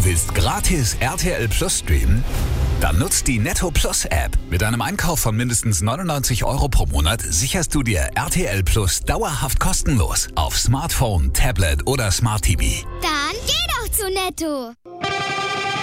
Willst gratis RTL Plus streamen? Dann nutzt die Netto Plus App. Mit einem Einkauf von mindestens 99 € pro Monat sicherst du dir RTL Plus dauerhaft kostenlos auf Smartphone, Tablet oder Smart TV. Dann geh doch zu Netto.